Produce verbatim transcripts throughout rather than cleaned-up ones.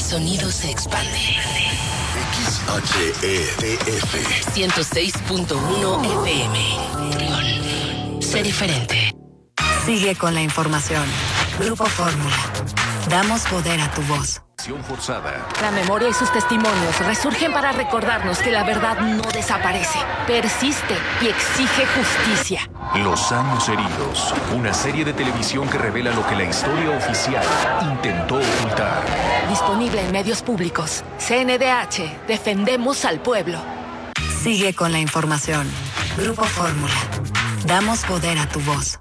sonido se expande. X H E D F ciento seis punto uno F M. Trión. Sé diferente. Sigue con la información. Grupo Fórmula. Damos poder a tu voz. Forzada. La memoria y sus testimonios resurgen para recordarnos que la verdad no desaparece, persiste y exige justicia. Los años heridos. Una serie de televisión que revela lo que la historia oficial intentó ocultar. Disponible en medios públicos. C N D H. Defendemos al pueblo. Sigue con la información. Grupo Fórmula. Damos poder a tu voz.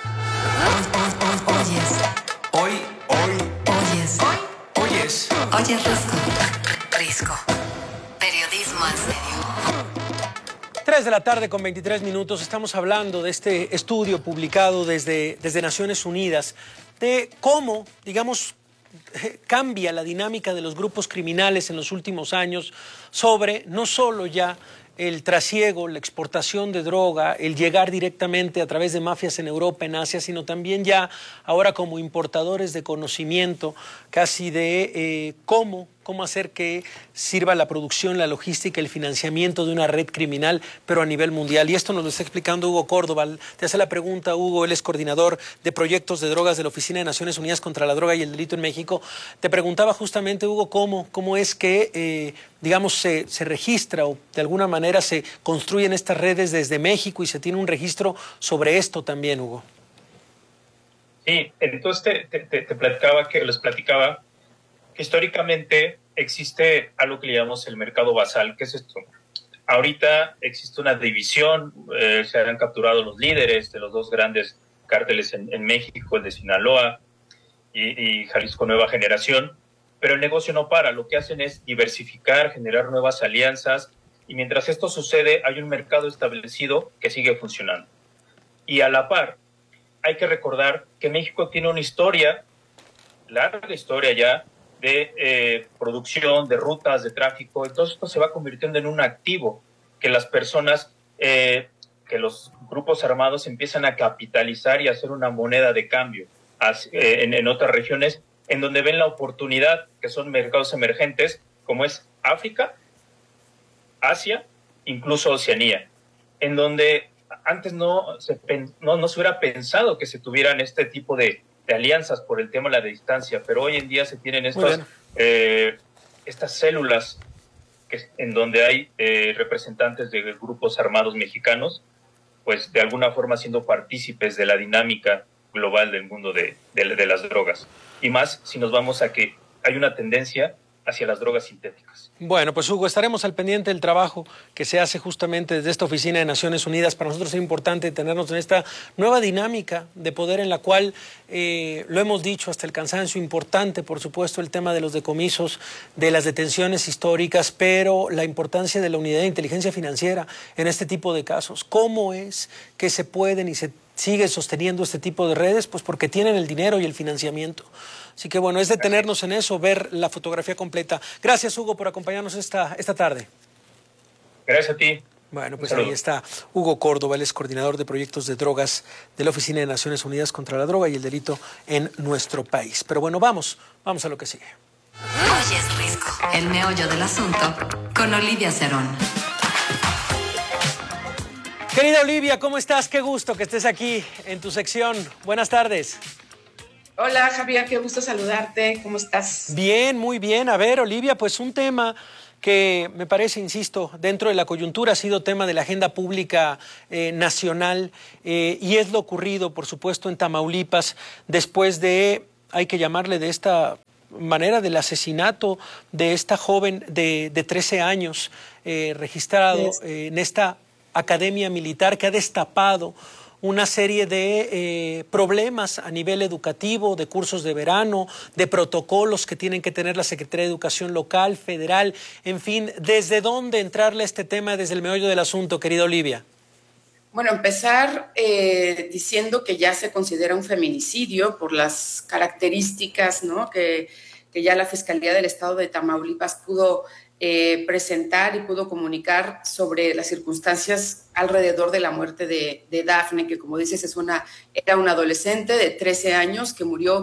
Oyes. Hoy, hoy. Oyes. Oyes. Oyes Risco. Risco. Periodismo en serio. tres de la tarde con veintitrés minutos. Estamos hablando de este estudio publicado desde, desde Naciones Unidas de cómo, digamos, cambia la dinámica de los grupos criminales en los últimos años sobre no solo ya el trasiego, la exportación de droga, el llegar directamente a través de mafias en Europa, en Asia, sino también ya ahora como importadores de conocimiento, casi de eh, cómo, cómo hacer que sirva la producción, la logística, el financiamiento de una red criminal, pero a nivel mundial. Y esto nos lo está explicando Hugo Córdoba. Te hace la pregunta, Hugo, él es coordinador de proyectos de drogas de la Oficina de Naciones Unidas contra la Droga y el Delito en México. Te preguntaba justamente, Hugo, cómo, cómo es que, eh, digamos, se, se registra o de alguna manera se construyen estas redes desde México y se tiene un registro sobre esto también, Hugo. Sí, entonces te, te, te platicaba que les platicaba que históricamente existe algo que le llamamos el mercado basal. ¿Qué es esto? Ahorita existe una división, eh, se han capturado los líderes de los dos grandes cárteles en, en México, el de Sinaloa y, y Jalisco Nueva Generación, pero el negocio no para, lo que hacen es diversificar, generar nuevas alianzas, y mientras esto sucede hay un mercado establecido que sigue funcionando. Y a la par, hay que recordar que México tiene una historia, larga historia ya, de eh, producción, de rutas, de tráfico. Entonces esto se va convirtiendo en un activo que las personas, eh, que los grupos armados empiezan a capitalizar y a hacer una moneda de cambio eh, en, en otras regiones en donde ven la oportunidad, que son mercados emergentes, como es África, Asia, incluso Oceanía, en donde antes no se, no, no se hubiera pensado que se tuvieran este tipo de, de alianzas por el tema de la distancia, pero hoy en día se tienen estas, eh, estas células que, en donde hay eh, representantes de grupos armados mexicanos, pues de alguna forma siendo partícipes de la dinámica global del mundo de, de, de las drogas. Y más si nos vamos a que hay una tendencia hacia las drogas sintéticas. Bueno, pues Hugo, estaremos al pendiente del trabajo que se hace justamente desde esta oficina de Naciones Unidas. Para nosotros es importante tenernos en esta nueva dinámica de poder en la cual, eh, lo hemos dicho hasta el cansancio, importante por supuesto el tema de los decomisos, de las detenciones históricas, pero la importancia de la unidad de inteligencia financiera en este tipo de casos. ¿Cómo es que se pueden y se sigue sosteniendo este tipo de redes? Pues porque tienen el dinero y el financiamiento. Así que bueno, es detenernos en eso, ver la fotografía completa. Gracias, Hugo, por acompañarnos esta, esta tarde. Gracias a ti. Bueno, pues ahí está Hugo Córdoba, él es coordinador de proyectos de drogas de la Oficina de Naciones Unidas contra la Droga y el Delito en nuestro país. Pero bueno, vamos, vamos a lo que sigue. Oyes Risco, el meollo del asunto, con Olivia Cerón. Querida Olivia, ¿cómo estás? Qué gusto que estés aquí en tu sección. Buenas tardes. Hola Javier, qué gusto saludarte. ¿Cómo estás? Bien, muy bien. A ver, Olivia, pues un tema que me parece, insisto, dentro de la coyuntura ha sido tema de la agenda pública eh, nacional eh, y es lo ocurrido, por supuesto, en Tamaulipas después de, hay que llamarle de esta manera, del asesinato de esta joven de, de trece años eh, registrado eh, en esta academia militar que ha destapado una serie de eh, problemas a nivel educativo, de cursos de verano, de protocolos que tienen que tener la Secretaría de Educación local, federal, en fin, ¿desde dónde entrarle a este tema desde el meollo del asunto, querida Olivia? Bueno, empezar eh, diciendo que ya se considera un feminicidio por las características, ¿no?, que, que ya la Fiscalía del Estado de Tamaulipas pudo Eh, presentar y pudo comunicar sobre las circunstancias alrededor de la muerte de, de Dafne, que como dices es una, era una adolescente de trece años que murió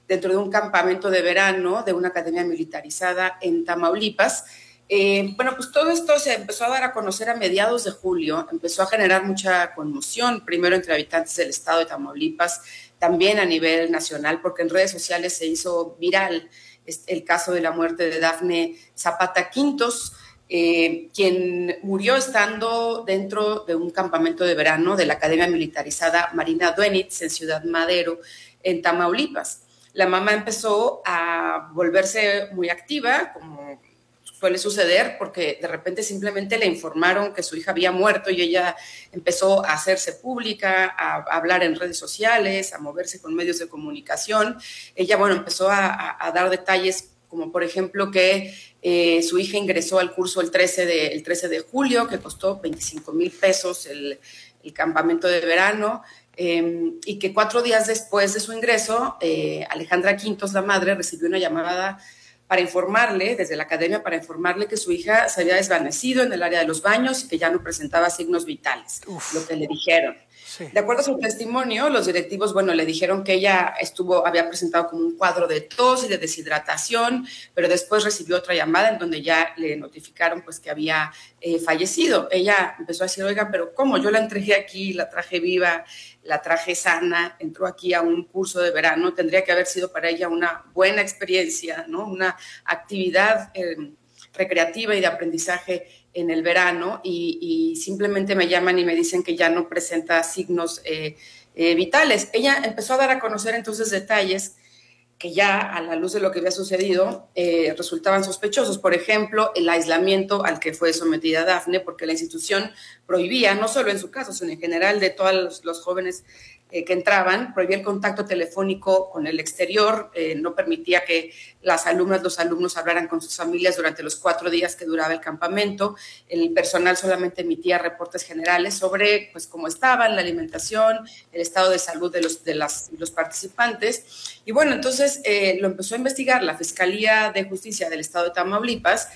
dentro de un campamento de verano de una academia militarizada en Tamaulipas. Eh, bueno, pues todo esto se empezó a dar a conocer a mediados de julio, empezó a generar mucha conmoción, primero entre habitantes del estado de Tamaulipas, también a nivel nacional, porque en redes sociales se hizo viral el caso de la muerte de Dafne Zapata Quintos, eh, quien murió estando dentro de un campamento de verano de la Academia Militarizada Marina Duenitz en Ciudad Madero, en Tamaulipas. La mamá empezó a volverse muy activa, como suele suceder, porque de repente simplemente le informaron que su hija había muerto y ella empezó a hacerse pública, a hablar en redes sociales, a moverse con medios de comunicación. Ella, bueno, empezó a, a, a dar detalles como, por ejemplo, que eh, su hija ingresó al curso el trece de, el trece de julio, que costó veinticinco mil pesos el, el campamento de verano, eh, y que cuatro días después de su ingreso, eh, Alejandra Quintos, la madre, recibió una llamada para informarle, desde la academia, para informarle que su hija se había desvanecido en el área de los baños y que ya no presentaba signos vitales, Uf. lo que le dijeron. Sí. De acuerdo a su testimonio, los directivos, bueno, le dijeron que ella estuvo, había presentado como un cuadro de tos y de deshidratación, pero después recibió otra llamada en donde ya le notificaron pues que había eh, fallecido. Ella empezó a decir, oigan, pero ¿cómo? Yo la entregué aquí, la traje viva, la traje sana, entró aquí a un curso de verano, tendría que haber sido para ella una buena experiencia, ¿no? Una actividad eh, recreativa y de aprendizaje en el verano, y, y simplemente me llaman y me dicen que ya no presenta signos eh, eh, vitales. Ella empezó a dar a conocer entonces detalles que ya a la luz de lo que había sucedido eh, resultaban sospechosos. Por ejemplo, el aislamiento al que fue sometida Dafne, porque la institución prohibía, no solo en su caso, sino en general de todos los, los jóvenes eh, que entraban, prohibía el contacto telefónico con el exterior, eh, no permitía que las alumnas, los alumnos hablaran con sus familias durante los cuatro días que duraba el campamento. El personal solamente emitía reportes generales sobre pues, cómo estaban, la alimentación, el estado de salud de los, de las, los participantes. Y bueno, entonces eh, lo empezó a investigar la Fiscalía de Justicia del estado de Tamaulipas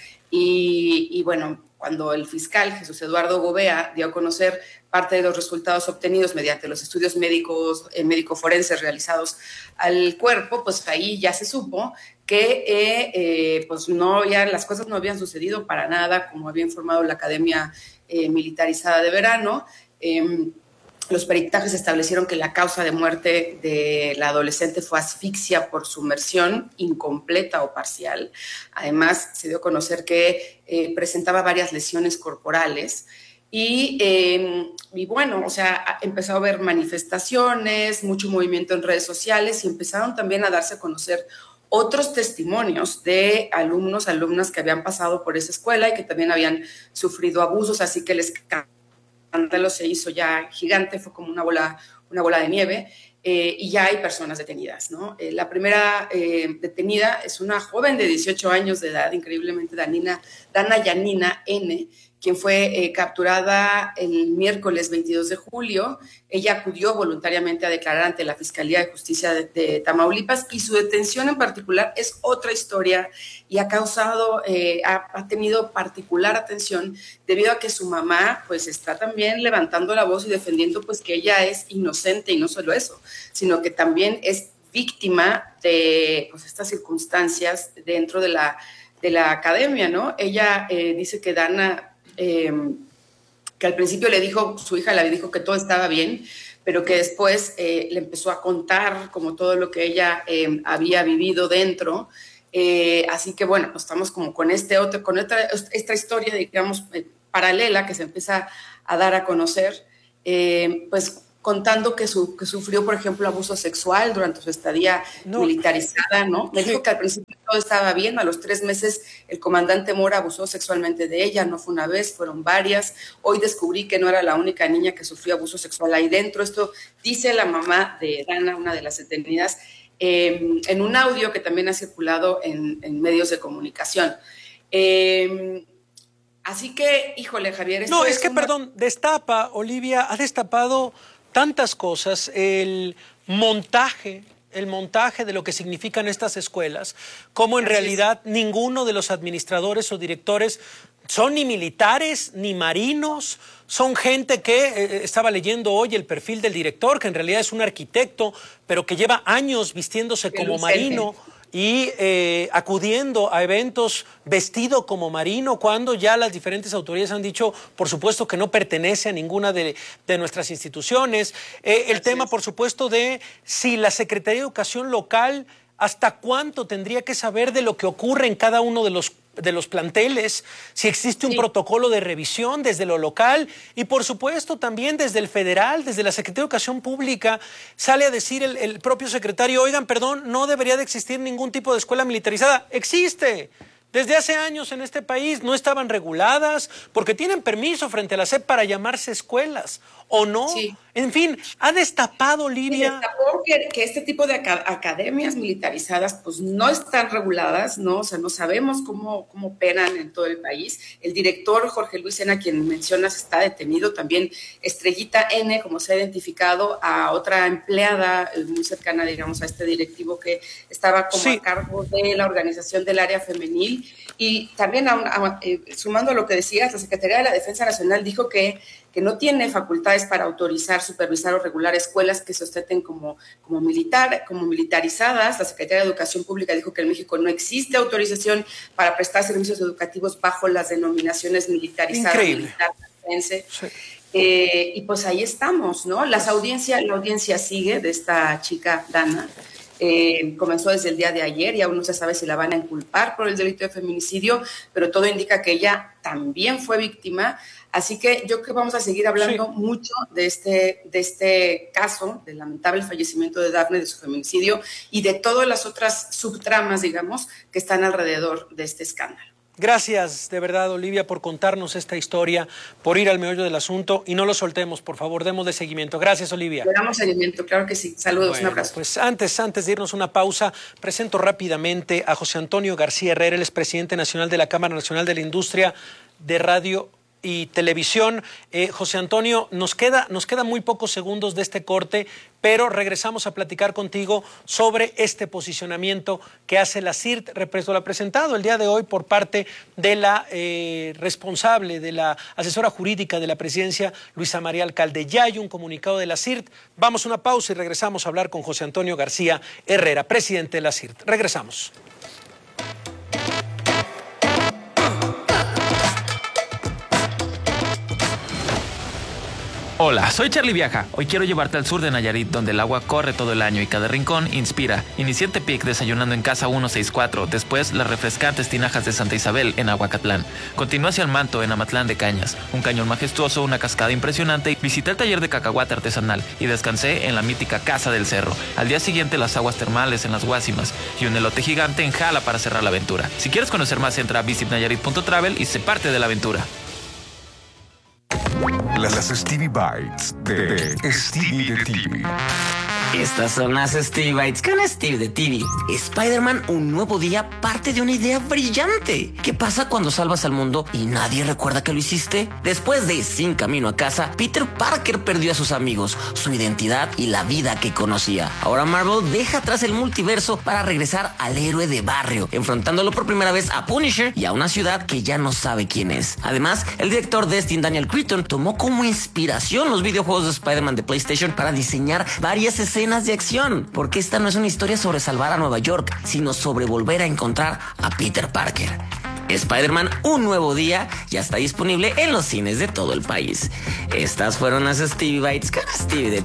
y, y bueno, cuando el fiscal Jesús Eduardo Gobea dio a conocer parte de los resultados obtenidos mediante los estudios médicos, eh, médico-forenses realizados al cuerpo, pues ahí ya se supo que eh, eh, pues no había, las cosas no habían sucedido para nada, como había informado la Academia eh, Militarizada de Verano. Eh, Los peritajes establecieron que la causa de muerte de la adolescente fue asfixia por sumersión incompleta o parcial. Además, se dio a conocer que eh, presentaba varias lesiones corporales. Y, eh, y bueno, o sea, empezó a haber manifestaciones, mucho movimiento en redes sociales y empezaron también a darse a conocer otros testimonios de alumnos, alumnas que habían pasado por esa escuela y que también habían sufrido abusos, así que les escándalo se hizo ya gigante, fue como una bola, una bola de nieve, eh, y ya hay personas detenidas, ¿no? Eh, la primera eh, detenida es una joven de dieciocho años de edad, increíblemente Danina, Dana Yanina N., quien fue eh, capturada el miércoles veintidós de julio. Ella acudió voluntariamente a declarar ante la Fiscalía de Justicia de, de Tamaulipas y su detención en particular es otra historia y ha causado, eh, ha, ha tenido particular atención debido a que su mamá pues está también levantando la voz y defendiendo pues que ella es inocente y no solo eso, sino que también es víctima de pues, estas circunstancias dentro de la, de la academia, ¿no? Ella eh, dice que Dana Eh, que al principio le dijo, su hija le dijo que todo estaba bien, pero que después eh, le empezó a contar como todo lo que ella eh, había vivido dentro. Eh, así que bueno, pues estamos como con, este otro, con esta, esta historia, digamos, eh, paralela que se empieza a dar a conocer, eh, pues contando que, su, que sufrió, por ejemplo, abuso sexual durante su estadía no. militarizada, ¿no? Me sí. dijo que al principio todo estaba bien, a los tres meses el comandante Mora abusó sexualmente de ella, no fue una vez, fueron varias. Hoy descubrí que no era la única niña que sufrió abuso sexual ahí dentro. Esto dice la mamá de Dana, una de las detenidas, eh, en un audio que también ha circulado en, en medios de comunicación. Eh, así que, híjole, Javier... No, es, es que, una... perdón, destapa, Olivia, ha destapado tantas cosas, el montaje, el montaje de lo que significan estas escuelas, como en Así realidad es. ninguno de los administradores o directores son ni militares ni marinos, son gente que, eh, estaba leyendo hoy el perfil del director, que en realidad es un arquitecto, pero que lleva años vistiéndose como marino y eh, acudiendo a eventos vestido como marino, cuando ya las diferentes autoridades han dicho, por supuesto, que no pertenece a ninguna de, de nuestras instituciones. Eh, el tema, por supuesto, de si la Secretaría de Educación local, hasta cuánto tendría que saber de lo que ocurre en cada uno de los de los planteles, si existe un sí. protocolo de revisión desde lo local y por supuesto también desde el federal, desde la Secretaría de Educación Pública, sale a decir el, el propio secretario, oigan, perdón, no debería de existir ningún tipo de escuela militarizada. ¡Existe! Desde hace años en este país no estaban reguladas porque tienen permiso frente a la S E P para llamarse escuelas, ¿o no? Sí. En fin, ha destapado, Olivia... Sí, destapó que, que este tipo de acad academias militarizadas pues no están reguladas, ¿no? O sea, no sabemos cómo, cómo operan en todo el país. El director Jorge Luis Sena, quien mencionas, está detenido. También Estrellita N, como se ha identificado, a otra empleada muy cercana, digamos, a este directivo que estaba como sí. a cargo de la organización del área femenil. Y también, a, a, eh, sumando a lo que decías, la Secretaría de la Defensa Nacional dijo que, que no tiene facultades para autorizar, supervisar o regular escuelas que se ostenten como, como, militar, como militarizadas. La Secretaría de Educación Pública dijo que en México no existe autorización para prestar servicios educativos bajo las denominaciones militarizadas. Increíble. Militar, defensa. Sí. Eh, y pues ahí estamos, ¿no? Las audiencias, la audiencia sigue de esta chica Dana. Eh, comenzó desde el día de ayer y aún no se sabe si la van a inculpar por el delito de feminicidio, pero todo indica que ella también fue víctima. Así que yo creo que vamos a seguir hablando sí. mucho de este, de este caso, del lamentable fallecimiento de Dafne, de su feminicidio y de todas las otras subtramas, digamos, que están alrededor de este escándalo. Gracias, de verdad, Olivia, por contarnos esta historia, por ir al meollo del asunto y no lo soltemos, por favor, demos de seguimiento. Gracias, Olivia. Le damos seguimiento, claro que sí. Saludos, bueno, un abrazo. Pues antes, antes de irnos una pausa, presento rápidamente a José Antonio García Herrera, él es presidente nacional de la Cámara Nacional de la Industria de Radio y Televisión. Eh, José Antonio, nos queda, nos quedan muy pocos segundos de este corte, pero regresamos a platicar contigo sobre este posicionamiento que hace la C I R T respecto a lo presentado el día de hoy por parte de la eh, responsable, de la asesora jurídica de la presidencia, Luisa María Alcalde. Ya hay un comunicado de la C I R T. Vamos a una pausa y regresamos a hablar con José Antonio García Herrera, presidente de la C I R T. Regresamos. Hola, soy Charlie Viaja. Hoy quiero llevarte al sur de Nayarit, donde el agua corre todo el año y cada rincón inspira. Inicié en Tepic desayunando en Casa ciento sesenta y cuatro, después las refrescantes tinajas de Santa Isabel en Aguacatlán. Continué hacia el Manto en Amatlán de Cañas, un cañón majestuoso, una cascada impresionante. Visité el taller de cacahuate artesanal y descansé en la mítica Casa del Cerro. Al día siguiente las aguas termales en las Guásimas y un elote gigante en Jala para cerrar la aventura. Si quieres conocer más, entra a visit nayarit punto travel y sé parte de la aventura. Las Stevie Bites de, de Stevie de T V. Estas son las Stevie Bites con Steve de T V. Spider-Man, un nuevo día, parte de una idea brillante. ¿Qué pasa cuando salvas al mundo y nadie recuerda que lo hiciste? Después de Sin Camino a Casa, Peter Parker perdió a sus amigos, su identidad y la vida que conocía. Ahora Marvel deja atrás el multiverso para regresar al héroe de barrio, enfrentándolo por primera vez a Punisher y a una ciudad que ya no sabe quién es. Además, el director Destin Daniel Cretton tomó como inspiración los videojuegos de Spider-Man de PlayStation para diseñar varias escenas de acción, porque esta no es una historia sobre salvar a Nueva York, sino sobre volver a encontrar a Peter Parker. Spider-Man, un nuevo día, ya está disponible en los cines de todo el país. Estas fueron las Stevie Bites con Stevie de